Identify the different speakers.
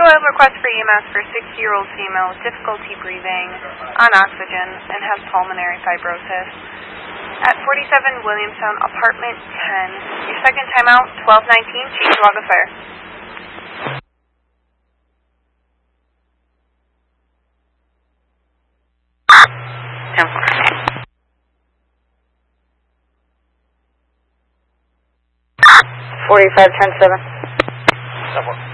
Speaker 1: have a request for EMS for a 60-year-old female with difficulty breathing, on oxygen, and has pulmonary fibrosis. At 47 Williamstown, apartment 10. Your second time out, 1219, change log of fire.
Speaker 2: $45.10.7.